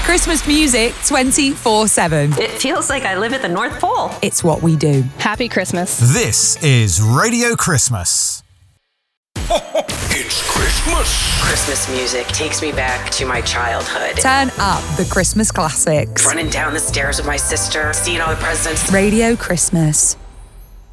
Christmas music 24/7. It feels like I live at the North Pole. It's what we do. Happy Christmas. This is Radio Christmas. It's Christmas. Christmas music takes me back to my childhood. Turn up the Christmas classics. Running down the stairs with my sister, seeing all the presents. Radio Christmas.